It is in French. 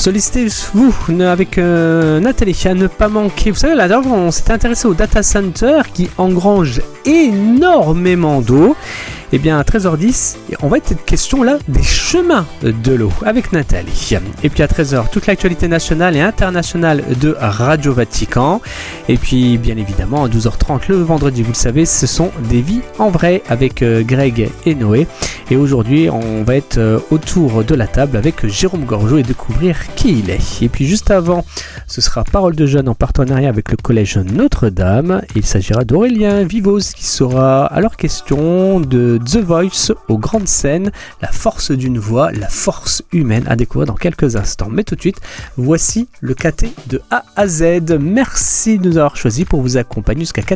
Sollicitez-vous avec Nathalie à ne pas manquer. Vous savez, là d'abord, on s'était intéressé au data center qui engrange énormément d'eau. Et bien à 13h10, on va être question là des chemins de l'eau avec Nathalie. Et puis à 13h, toute l'actualité nationale et internationale de Radio Vatican. Et puis bien évidemment à 12h30 le vendredi, vous le savez, ce sont des vies en vrai avec Greg et Noé. Et aujourd'hui, on va être autour de la table avec Jérôme Gorgeau et découvrir qui il est. Et puis juste avant, ce sera Parole de Jeunes en partenariat avec le collège Notre-Dame. Il s'agira d'Aurélien Vivos qui sera alors question de The Voice aux grandes scènes, la force d'une voix, la force humaine à découvrir dans quelques instants. Mais tout de suite, voici le KT de A à Z. Merci de nous avoir choisis pour vous accompagner jusqu'à